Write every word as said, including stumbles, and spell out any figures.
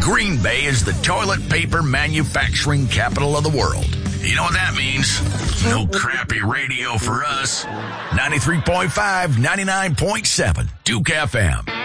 Green Bay is the toilet paper manufacturing capital of the world. You know what that means? No crappy radio for us. ninety-three point five, ninety-nine point seven, Duke F M.